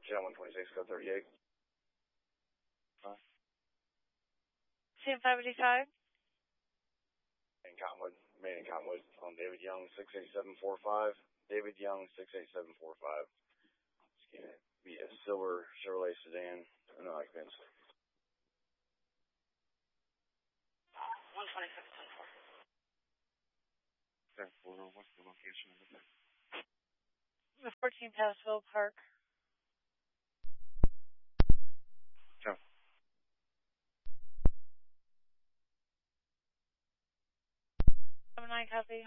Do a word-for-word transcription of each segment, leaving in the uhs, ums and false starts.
Channel one twenty-six, code thirty-eight. Huh? C M five eighty-five. In Cottonwood, main in Cottonwood, on David Young, six eight seven four five. David Young, six eight seven four five. It's going to be a silver Chevrolet sedan, no occupants. one twenty-six ten four. ten four, what's the location of it? The fourteen Passville Park. Sure. seven nine copy.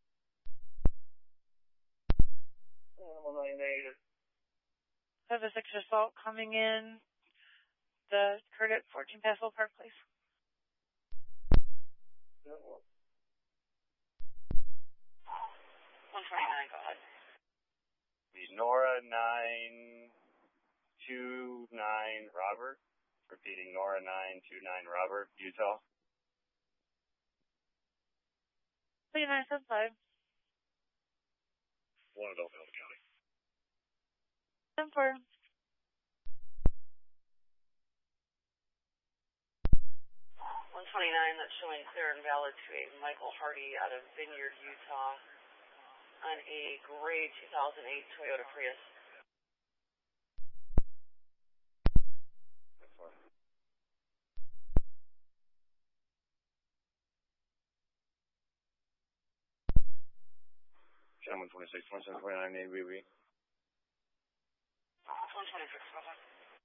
Animal ninety-eight. Have a six assault coming in. The Kurt at fourteen Passville Park, please. one twenty-nine, go ahead. The Nora nine two nine Robert. Repeating, Nora nine two nine Robert, Utah. three nine seven five. One of Belfield County. ten four. one twenty-nine, that's showing clear and valid to a Michael Hardy out of Vineyard, Utah, on a gray two thousand eight Toyota Prius. Channel one twenty-six, twenty-seven twenty-nine, A B B. one twenty-six, go ahead.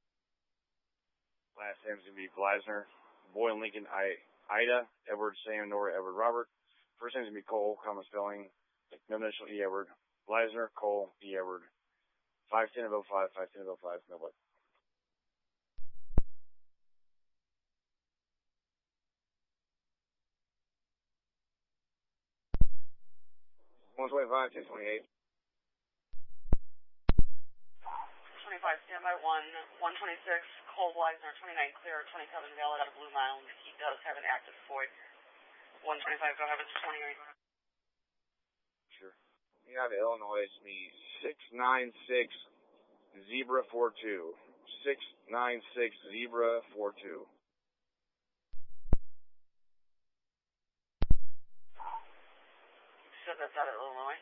Last name's going to be Gleisner, Boyle Lincoln, I, Ida, Edward, Sam, Nora, Edward, Robert. First name's going to be Cole, common spelling, no initial E, Edward. Gleisner, Cole, E, Edward. five ten of oh five, five ten of oh five, no what? one twenty-five, ten twenty-eight. twenty-five, standby one, one twenty-six, Cole Gleisner, twenty-nine clear, twenty-seven valid out of Blue Mound. He does have an active F O I D. one twenty-five, go ahead, it's twenty-eight. Sure. You have Illinois, it's me, six nine six Zebra four two. six nine six Zebra four two. You said that's out of Illinois?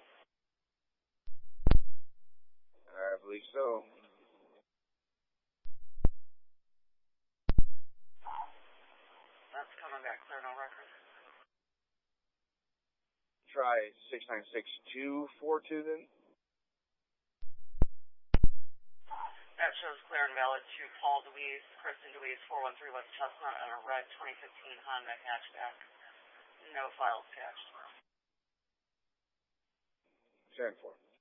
I believe so. That's coming back clear, no record. Try six nine six two four two then. That shows clear and valid to Paul DeWeese, Kristen DeWeese, four one three West Chestnut, on a red twenty fifteen Honda hatchback. No files attached. ten four.